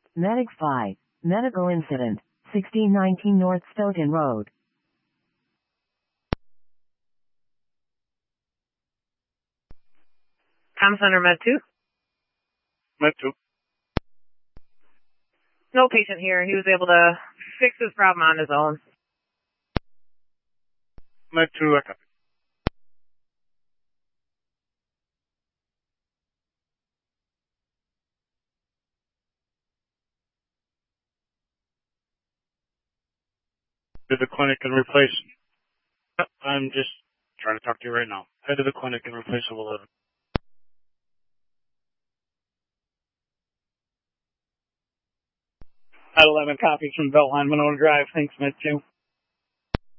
Medic 5. Medical incident. 1619 North Stoughton Road. Com Center Med 2. Med 2. No patient here. He was able to fix his problem on his own. Med 2, I copy. To the clinic and replace. I'm just trying to talk to you right now. Head to the clinic and replace a 11. At 11 copies from Beltline, Monona Drive. Thanks, Med 2.